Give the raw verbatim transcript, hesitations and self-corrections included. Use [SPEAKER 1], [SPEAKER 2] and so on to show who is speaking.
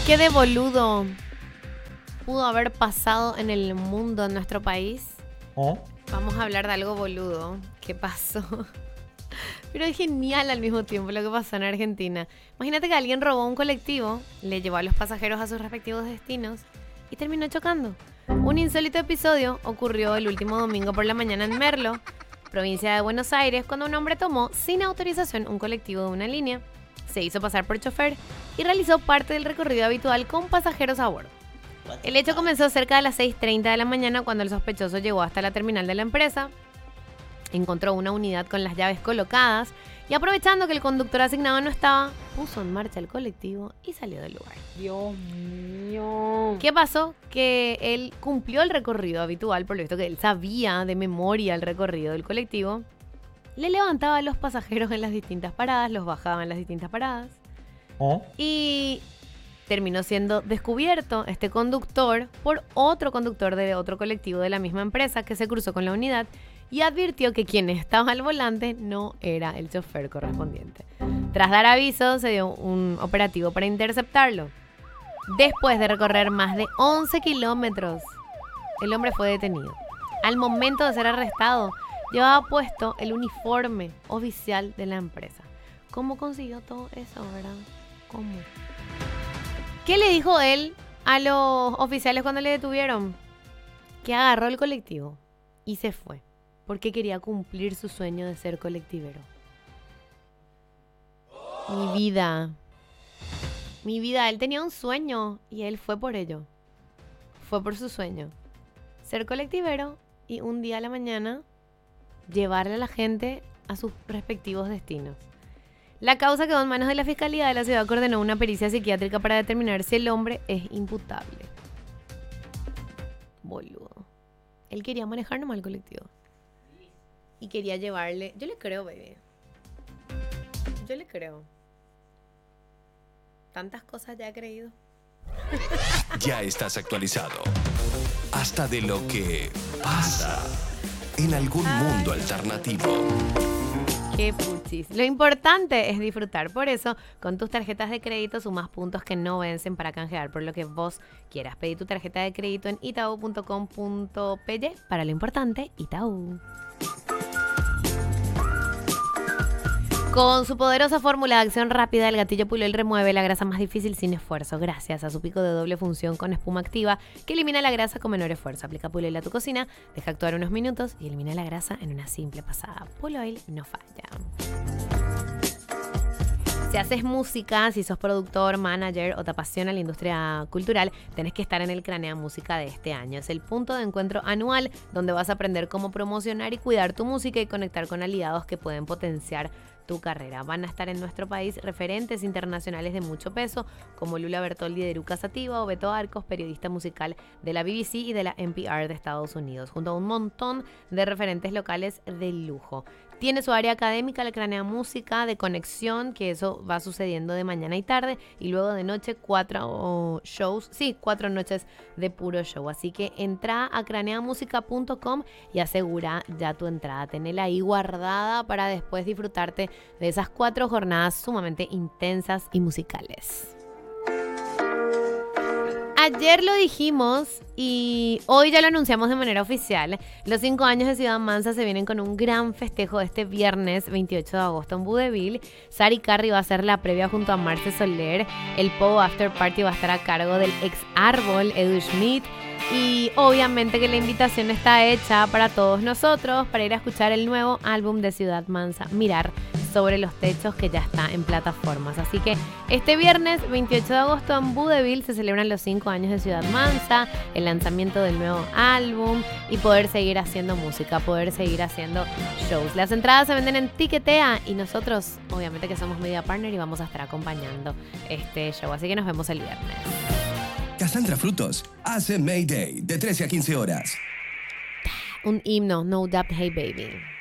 [SPEAKER 1] ¿Qué de boludo pudo haber pasado en el mundo, en nuestro país?
[SPEAKER 2] ¿Eh?
[SPEAKER 1] Vamos a hablar de algo boludo. ¿Qué pasó? Pero es genial al mismo tiempo lo que pasó en Argentina. Imagínate que alguien robó un colectivo, le llevó a los pasajeros a sus respectivos destinos y terminó chocando. Un insólito episodio ocurrió el último domingo por la mañana en Merlo, provincia de Buenos Aires, cuando un hombre tomó sin autorización un colectivo de una línea, se hizo pasar por chofer y realizó parte del recorrido habitual con pasajeros a bordo. El hecho comenzó cerca de las seis treinta de la mañana cuando el sospechoso llegó hasta la terminal de la empresa, encontró una unidad con las llaves colocadas y, aprovechando que el conductor asignado no estaba, puso en marcha el colectivo y salió del lugar.
[SPEAKER 2] Dios mío.
[SPEAKER 1] ¿Qué pasó? Que él cumplió el recorrido habitual, por lo visto que él sabía de memoria el recorrido del colectivo. Le levantaba a los pasajeros en las distintas paradas, los bajaba en las distintas paradas.
[SPEAKER 2] ¿Eh?
[SPEAKER 1] Y terminó siendo descubierto este conductor por otro conductor de otro colectivo de la misma empresa que se cruzó con la unidad y advirtió que quien estaba al volante no era el chofer correspondiente. Tras dar aviso, se dio un operativo para interceptarlo. Después de recorrer más de once kilómetros, el hombre fue detenido. Al momento de ser arrestado, llevaba puesto el uniforme oficial de la empresa. ¿Cómo consiguió todo eso, verdad? ¿Cómo? ¿Qué le dijo él a los oficiales cuando le detuvieron? Que agarró el colectivo y se fue, porque quería cumplir su sueño de ser colectivero. Mi vida. Mi vida, él tenía un sueño y él fue por ello. Fue por su sueño. Ser colectivero y un día a la mañana llevarle a la gente a sus respectivos destinos. La causa quedó en manos de la Fiscalía de la ciudad, que ordenó una pericia psiquiátrica para determinar si el hombre es imputable. Boludo. Él quería manejar nomás el colectivo. Y quería llevarle... Yo le creo, baby. Yo le creo. Tantas cosas ya he creído.
[SPEAKER 3] Ya estás actualizado. Hasta de lo que pasa en algún mundo alternativo.
[SPEAKER 1] Qué puchis. Lo importante es disfrutar. Por eso, con tus tarjetas de crédito sumas puntos que no vencen para canjear por lo que vos quieras. Pedí tu tarjeta de crédito en itau punto com punto pe. Para lo importante, Itaú. Con su poderosa fórmula de acción rápida, el gatillo Puyol remueve la grasa más difícil sin esfuerzo, gracias a su pico de doble función con espuma activa que elimina la grasa con menor esfuerzo. Aplica Puyol a tu cocina, deja actuar unos minutos y elimina la grasa en una simple pasada. Puyol no falla. Si haces música, si sos productor, manager o te apasiona la industria cultural, tenés que estar en el Cranea Música de este año. Es el punto de encuentro anual donde vas a aprender cómo promocionar y cuidar tu música y conectar con aliados que pueden potenciar tu carrera. Van a estar en nuestro país referentes internacionales de mucho peso como Lula Bertoldi de Eruca Sativa o Beto Arcos, periodista musical de la B B C y de la N P R de Estados Unidos, junto a un montón de referentes locales de lujo. Tiene su área académica, la Cranea Música, de conexión, que eso va sucediendo de mañana y tarde, y luego de noche cuatro shows, sí, cuatro noches de puro show. Así que entra a cranea música punto com y asegura ya tu entrada. Tenela ahí guardada para después disfrutarte de esas cuatro jornadas sumamente intensas y musicales. Ayer lo dijimos y hoy ya lo anunciamos de manera oficial. Los cinco años de Ciudad Mansa se vienen con un gran festejo este viernes veintiocho de agosto en Budeville. Sari Carri va a hacer la previa junto a Marce Soler. El Pogo After Party va a estar a cargo del ex Árbol, Edu Schmidt. Y obviamente que la invitación está hecha para todos nosotros para ir a escuchar el nuevo álbum de Ciudad Mansa, Mirar sobre los techos, que ya está en plataformas. Así que este viernes veintiocho de agosto en Budeville se celebran los cinco años de Ciudad Mansa, el lanzamiento del nuevo álbum y poder seguir haciendo música, poder seguir haciendo shows. Las entradas se venden en Tiquetea y nosotros obviamente que somos media partner y vamos a estar acompañando este show. Así que nos vemos el viernes.
[SPEAKER 3] Cassandra Frutos hace Mayday de trece a quince horas.
[SPEAKER 1] Un himno, No Doubt, Hey Baby.